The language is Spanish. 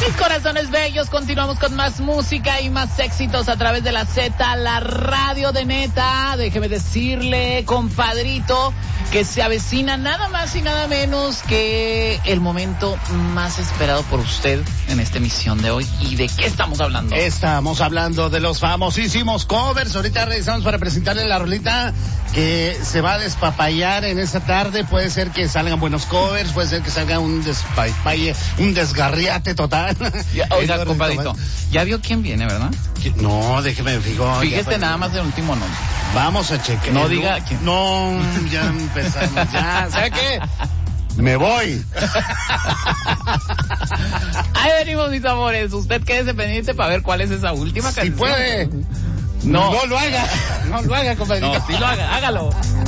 Corazones bellos, continuamos con más música y más éxitos a través de la Z, la radio de Neta. Déjeme decirle, compadrito, que se avecina nada más y nada menos que el momento más esperado por usted en esta emisión de hoy. ¿Y de qué estamos hablando? Estamos hablando de los famosísimos covers. Ahorita regresamos para presentarle la rolita que se va a despapallar en esta tarde. Puede ser que salgan buenos covers, puede ser que salga un despapalle, un desgarriate total. Oiga, compadrito, ya vio quién viene, ¿verdad? No, déjeme fijo. Fíjese nada más el último nombre. Vamos a chequear. No diga quién. No, ya empezamos. Ya, ¿sabe qué? Me voy. Ahí venimos, mis amores. Usted quédese pendiente para ver cuál es esa última canción. Si puede. No No lo haga. No lo haga, compadre. No, sí lo haga. Hágalo.